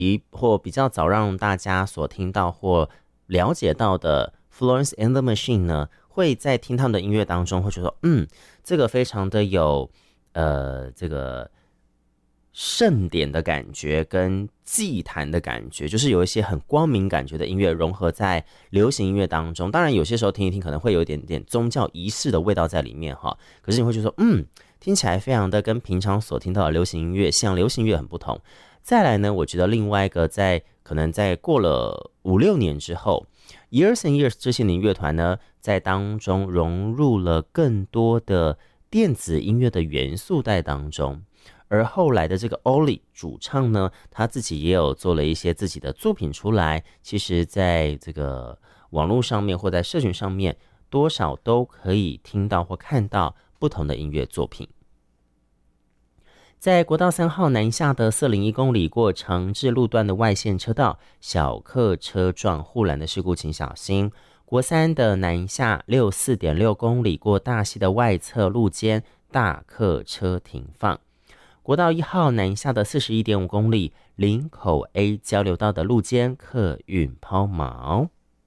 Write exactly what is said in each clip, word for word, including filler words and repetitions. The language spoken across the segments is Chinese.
或比较早让大家所听到或了解到的 Florence and the Machine 呢，会在听他们的音乐当中会觉得，嗯，这个非常的有呃这个盛典的感觉跟祭坛的感觉，就是有一些很光明感觉的音乐融合在流行音乐当中。当然有些时候听一听可能会有一点点宗教仪式的味道在里面哈，可是你会觉得说，嗯，听起来非常的跟平常所听到的流行音乐像流行乐很不同。再来呢，我觉得另外一个在可能在过了五六年之后 Years and Years 这些年乐团呢，在当中融入了更多的电子音乐的元素在当中。而后来的这个 Ollie 主唱呢，他自己也有做了一些自己的作品出来，其实在这个网络上面或在社群上面多少都可以听到或看到不同的音乐作品。在国道三号南下的四零一公里过长治路段的外线车道，小客车撞护栏的事故请小心。国三的南下六四点六公里过大溪的外侧路肩，大客车停放。国道一号南下的四十一点五公里林口 A 交流道的路肩，客运抛锚。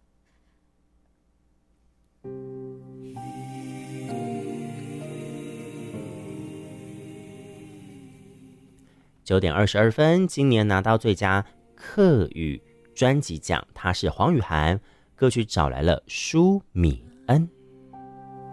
九点二十二分，今年拿到最佳客语专辑奖，他是黄雨涵，歌曲找来了舒米恩。